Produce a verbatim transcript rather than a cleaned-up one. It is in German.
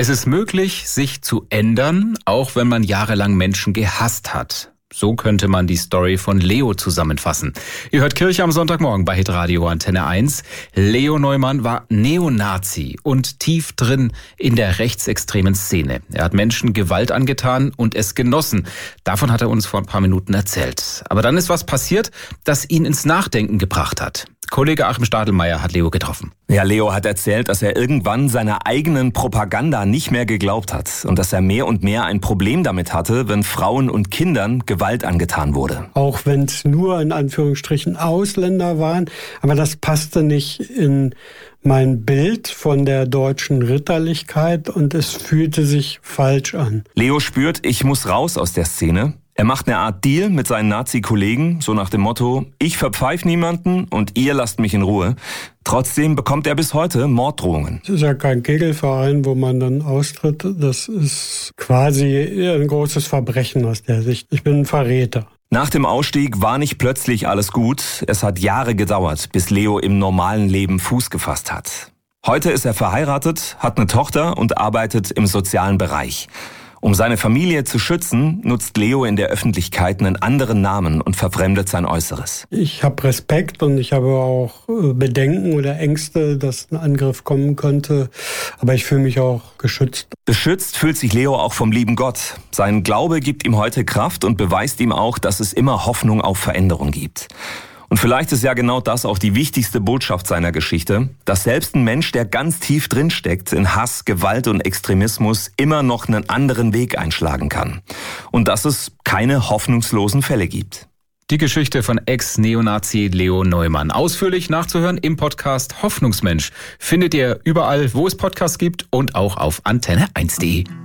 Es ist möglich, sich zu ändern, auch wenn man jahrelang Menschen gehasst hat. So könnte man die Story von Leo zusammenfassen. Ihr hört Kirche am Sonntagmorgen bei Hitradio Antenne eins. Leo Neumann war Neonazi und tief drin in der rechtsextremen Szene. Er hat Menschen Gewalt angetan und es genossen. Davon hat er uns vor ein paar Minuten erzählt. Aber dann ist was passiert, das ihn ins Nachdenken gebracht hat. Kollege Achim Stadelmeier hat Leo getroffen. Ja, Leo hat erzählt, dass er irgendwann seiner eigenen Propaganda nicht mehr geglaubt hat und dass er mehr und mehr ein Problem damit hatte, wenn Frauen und Kindern Gewalt angetan wurde. Auch wenn es nur in Anführungsstrichen Ausländer waren, aber das passte nicht in mein Bild von der deutschen Ritterlichkeit und es fühlte sich falsch an. Leo spürt, ich muss raus aus der Szene. Er macht eine Art Deal mit seinen Nazi-Kollegen, so nach dem Motto, ich verpfeife niemanden und ihr lasst mich in Ruhe. Trotzdem bekommt er bis heute Morddrohungen. Es ist ja kein Kegelverein, wo man dann austritt. Das ist quasi ein großes Verbrechen aus der Sicht. Ich bin ein Verräter. Nach dem Ausstieg war nicht plötzlich alles gut. Es hat Jahre gedauert, bis Leo im normalen Leben Fuß gefasst hat. Heute ist er verheiratet, hat eine Tochter und arbeitet im sozialen Bereich. Um seine Familie zu schützen, nutzt Leo in der Öffentlichkeit einen anderen Namen und verfremdet sein Äußeres. Ich habe Respekt und ich habe auch Bedenken oder Ängste, dass ein Angriff kommen könnte. Aber ich fühle mich auch geschützt. Beschützt fühlt sich Leo auch vom lieben Gott. Sein Glaube gibt ihm heute Kraft und beweist ihm auch, dass es immer Hoffnung auf Veränderung gibt. Und vielleicht ist ja genau das auch die wichtigste Botschaft seiner Geschichte, dass selbst ein Mensch, der ganz tief drinsteckt in Hass, Gewalt und Extremismus, immer noch einen anderen Weg einschlagen kann. Und dass es keine hoffnungslosen Fälle gibt. Die Geschichte von Ex-Neonazi Leo Neumann. Ausführlich nachzuhören im Podcast Hoffnungsmensch. Findet ihr überall, wo es Podcasts gibt und auch auf antenne eins punkt de.